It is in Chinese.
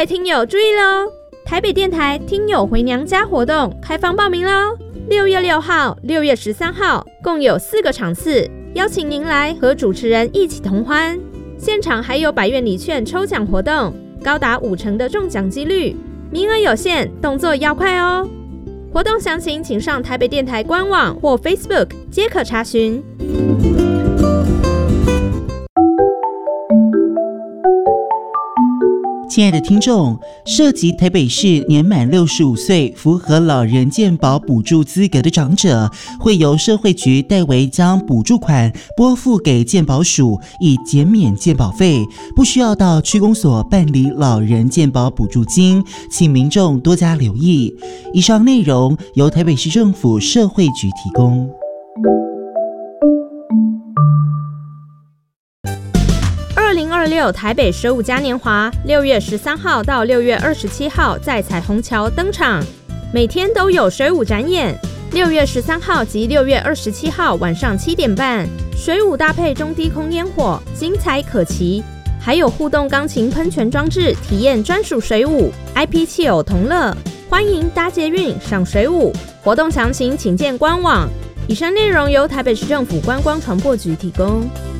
位听友注意咯，台北电台听友回娘家活动开放报名咯，6月6号、6月13号共有4个场次，邀请您来和主持人一起同欢。现场还有100元礼券抽奖活动，高达50%的中奖几率，名额有限，动作要快哦。活动详情请上台北电台官网或 Facebook 皆可查询。 亲爱的听众，涉及台北市年满65岁符合老人健保补助资格的长者，会由社会局代为将补助款拨付给健保署，以减免健保费，不需要到区公所办理老人健保补助金，请民众多加留意。以上内容由台北市政府社会局提供。 2026台北15嘉年华6月13号到6月27号在彩虹桥登场，每天都有水舞展演。6月13号及6月27号晚上7点半，水舞搭配中低空烟火，精彩可期。还有互动钢琴喷泉装置，体验专属水舞 IP 汽偶同乐，欢迎搭捷运赏水舞。活动详情请见官网。以上内容由台北市政府观光传播局提供。